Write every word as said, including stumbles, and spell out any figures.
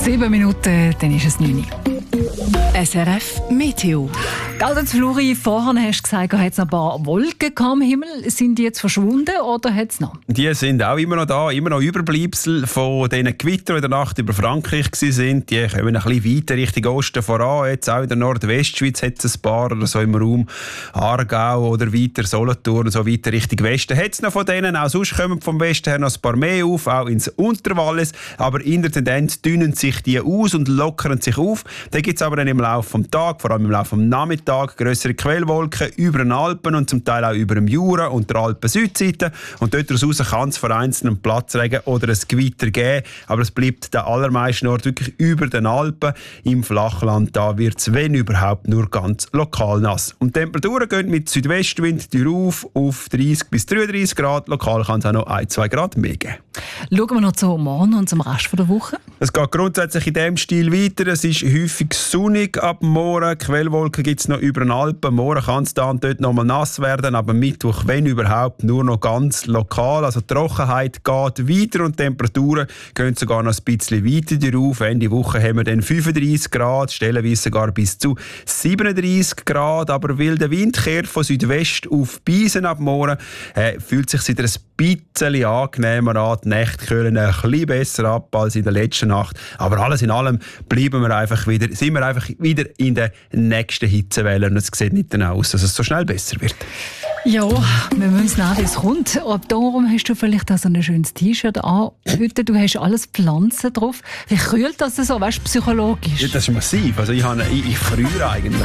Sieben Minuten, dann ist es neun. S R F Meteo. Gell, Flori, vorhin hast du gesagt, hat es noch ein paar Wolken am Himmel. Sind die jetzt verschwunden oder hat es noch? Die sind auch immer noch da, immer noch Überbleibsel von diesen Gewittern, die in der Nacht über Frankreich waren. Die kommen ein bisschen weiter Richtung Osten voran. Jetzt auch in der Nordwestschweiz hat es ein paar oder so im Raum Aargau oder weiter Solothurn und so weiter Richtung Westen. Hat es noch von denen, auch sonst kommen vom Westen her noch ein paar mehr auf, auch ins Unterwallis. Aber in der Tendenz dünnen sich die aus und lockern sich auf. Dann gibt es aber dann im Laufe des Tages, vor allem im Laufe des Nachmittags, grössere Quellwolken über den Alpen und zum Teil auch über dem Jura und der Alpen-Südseite. Und dort daraus kann es vereinzelt einen Platzregen oder ein Gewitter geben. Aber es bleibt den allermeisten Orten wirklich über den Alpen. Im Flachland da wird es, wenn überhaupt, nur ganz lokal nass. Und die Temperaturen gehen mit Südwestwind rauf auf dreißig bis dreiunddreißig Grad. Lokal kann es auch noch ein, zwei Grad mehr geben. Schauen wir noch zum Morgen und zum Rest der Woche. Es geht grundsätzlich in diesem Stil weiter. Es ist häufig sonnig ab morgen. Quellwolken gibt es noch über den Alpen. Morgen kann es da und dort noch mal nass werden, aber Mittwoch, wenn überhaupt, nur noch ganz lokal. Also die Trockenheit geht weiter und die Temperaturen gehen sogar noch ein bisschen weiter rauf. Ende Woche haben wir dann fünfunddreißig Grad, stellenweise sogar bis zu siebenunddreißig Grad. Aber weil der Wind kehrt von Südwest auf Biesen ab morgen, äh, fühlt sich wieder ein bisschen angenehmer an. Die Nächte kühlen ein bisschen besser ab als in der letzten Nacht. Aber alles in allem bleiben wir einfach wieder, sind wir einfach wieder in der nächsten Hitzewelle. Und es sieht nicht danach aus, dass es so schnell besser wird. Ja, wir müssen sehen, wie es kommt. Ab darum hast du vielleicht auch so ein schönes T-Shirt an. Heute, du hast alles Pflanzen drauf. Wie kühlt das so, weißt du, psychologisch? Ja, das ist massiv. Also ich, habe, ich, ich friere eigentlich.